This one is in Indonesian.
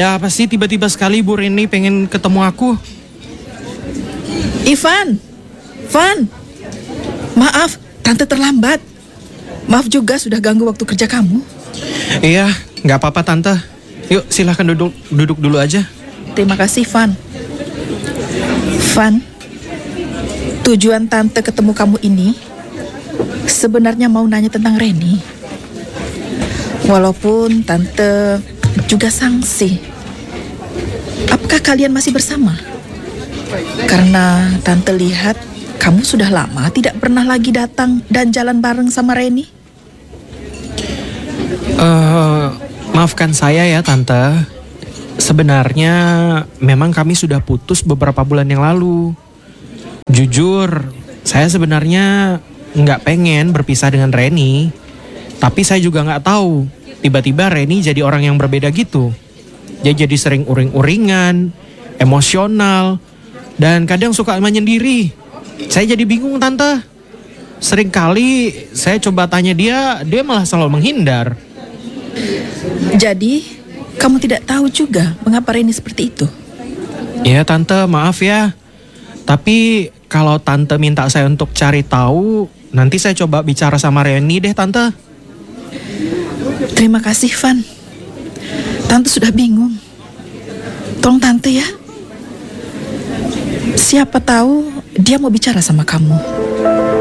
Ada apa sih tiba-tiba sekali Bu Reni pengen ketemu aku? Ivan, maaf, tante terlambat. Maaf juga sudah ganggu waktu kerja kamu. Iya, nggak apa-apa tante. Yuk silahkan duduk dulu aja. Terima kasih, Van. Van, tujuan tante ketemu kamu ini sebenarnya mau nanya tentang Reni. Walaupun tante juga sangsi. Apakah kalian masih bersama? Karena tante lihat kamu sudah lama tidak pernah lagi datang dan jalan bareng sama Reni. Maafkan saya ya tante. Sebenarnya memang kami sudah putus beberapa bulan yang lalu. Jujur, saya sebenarnya nggak pengen berpisah dengan Reni. Tapi saya juga nggak tahu, tiba-tiba Reni jadi orang yang berbeda gitu. Dia jadi sering uring-uringan, emosional, dan kadang suka menyendiri. Saya jadi bingung tante. Sering kali saya coba tanya dia malah selalu menghindar. Jadi, kamu tidak tahu juga mengapa Reni seperti itu? Ya tante, maaf ya. Tapi kalau tante minta saya untuk cari tahu, nanti saya coba bicara sama Reni deh tante. Terima kasih, Van. Tante sudah bingung. Tolong tante ya. Siapa tahu dia mau bicara sama kamu.